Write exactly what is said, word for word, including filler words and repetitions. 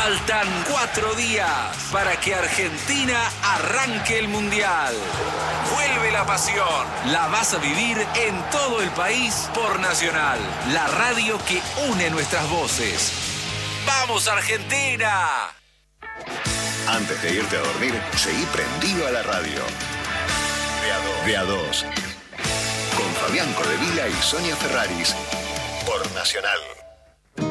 Faltan cuatro días para que Argentina arranque el Mundial. Vuelve la pasión. La vas a vivir en todo el país por Nacional, la radio que une nuestras voces. ¡Vamos, Argentina! Antes de irte a dormir, seguí prendido a la radio. De a dos. De a dos. Con Fabián Codevila y Sonia Ferraris. Por Nacional.